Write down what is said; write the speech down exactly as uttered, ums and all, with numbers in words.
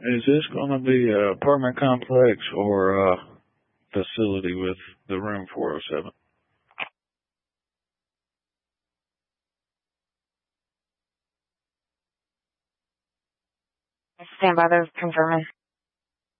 Is this going to be a apartment complex or a facility with the room four oh seven? Stand by, they're confirming.